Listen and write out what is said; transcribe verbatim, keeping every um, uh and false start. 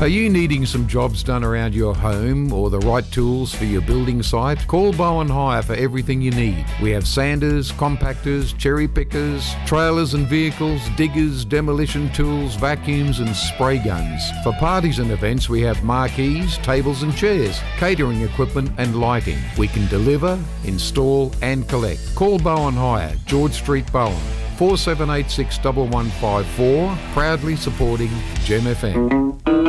Are you needing some jobs done around your home or the right tools for your building site? Call Bowen Hire for everything you need. We have sanders, compactors, cherry pickers, trailers and vehicles, diggers, demolition tools, vacuums and spray guns. For parties and events, we have marquees, tables and chairs, catering equipment and lighting. We can deliver, install and collect. Call Bowen Hire, George Street, Bowen. four seven eight six one one five four, proudly supporting Gem F M.